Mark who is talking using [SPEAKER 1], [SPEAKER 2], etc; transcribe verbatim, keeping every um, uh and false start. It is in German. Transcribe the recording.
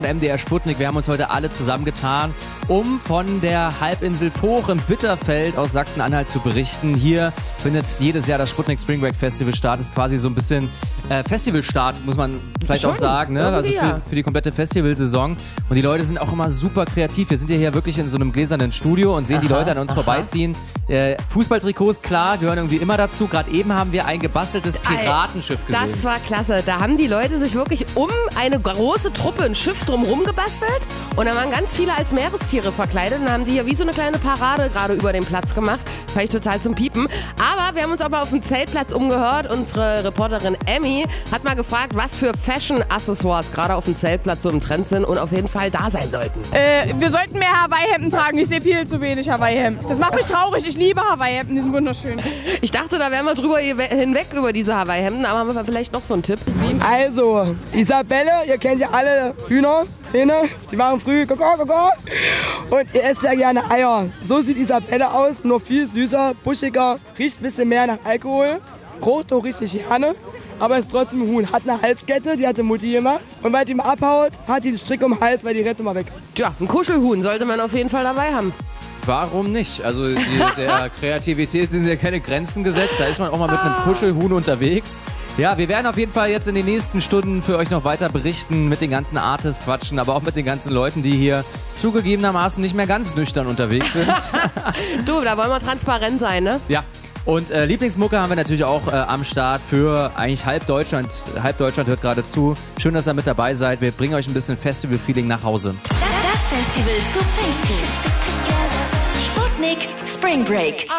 [SPEAKER 1] M D R Sputnik, wir haben uns heute alle zusammengetan, um von der Halbinsel Poch im Bitterfeld aus Sachsen-Anhalt zu berichten. Hier findet jedes Jahr das Sputnik Spring Break Festival statt. Das ist quasi so ein bisschen äh, Festivalstart, muss man vielleicht
[SPEAKER 2] Schon,
[SPEAKER 1] auch sagen, ne? Also für,
[SPEAKER 2] ja.
[SPEAKER 1] für die komplette Festivalsaison. Und die Leute sind auch immer super kreativ. Wir sind ja hier wirklich in so einem gläsernen Studio und sehen
[SPEAKER 2] aha,
[SPEAKER 1] die Leute an uns
[SPEAKER 2] aha.
[SPEAKER 1] vorbeiziehen. Äh, Fußballtrikots, klar, gehören irgendwie immer dazu. Gerade eben haben wir ein gebasteltes Piratenschiff gesehen.
[SPEAKER 2] Das war klasse. Da haben die Leute sich wirklich um eine große Truppe, ein Schiff drumherum gebastelt. Und da waren ganz viele als Meerestiere verkleidet und haben die hier wie so eine kleine Parade gerade über den Platz gemacht. Fand ich total zum Piepen. Aber wir haben uns auch mal auf dem Zeltplatz umgehört. Unsere Reporterin Emmy hat mal gefragt, was für Fashion-Accessoires gerade auf dem Zeltplatz so im Trend sind und auf jeden Fall da sein sollten.
[SPEAKER 3] Äh, wir sollten mehr Hawaii-Hemden tragen. Ich sehe viel zu wenig Hawaii-Hemden. Das macht mich traurig. Ich liebe Hawaii-Hemden. Die sind wunderschön.
[SPEAKER 2] Ich dachte, da wären wir drüber hinweg über diese Hawaii-Hemden, aber haben wir vielleicht noch so einen Tipp?
[SPEAKER 4] Also, Isabelle, ihr kennt ja alle Hühner, Hähne, die machen früh Koko, Koko und ihr esst ja gerne Eier. So sieht Isabelle aus, nur viel süßer, buschiger, riecht ein bisschen mehr nach Alkohol, roch auch richtig gerne, aber ist trotzdem ein Huhn. Hat eine Halskette, die hatte Mutti gemacht und weil die mal abhaut, hat die einen Strick um den Hals, weil die rennt immer weg.
[SPEAKER 2] Tja, ein Kuschelhuhn sollte man auf jeden Fall dabei haben.
[SPEAKER 1] Warum nicht? Also die, der Kreativität sind ja keine Grenzen gesetzt. Da ist man auch mal mit einem Kuschelhuhn unterwegs. Ja, wir werden auf jeden Fall jetzt in den nächsten Stunden für euch noch weiter berichten, mit den ganzen Artists quatschen, aber auch mit den ganzen Leuten, die hier zugegebenermaßen nicht mehr ganz nüchtern unterwegs sind.
[SPEAKER 2] Du, da wollen wir transparent sein, ne?
[SPEAKER 1] Ja. Und äh, Lieblingsmucke haben wir natürlich auch äh, am Start für eigentlich halb Deutschland. Halb Deutschland hört gerade zu. Schön, dass ihr mit dabei seid. Wir bringen euch ein bisschen Festival-Feeling nach Hause.
[SPEAKER 5] Das Festival zu Pfingsten. Sputnik Spring Break.